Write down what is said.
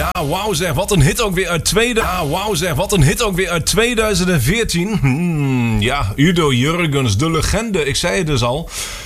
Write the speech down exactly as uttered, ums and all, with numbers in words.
Ja, wauw zeg, wat een hit ook weer uit tweede... Ja, wauw zeg, wat een hit ook weer uit tweeduizend veertien. Hmm, ja, Udo Jurgens, de legende, ik zei het dus al.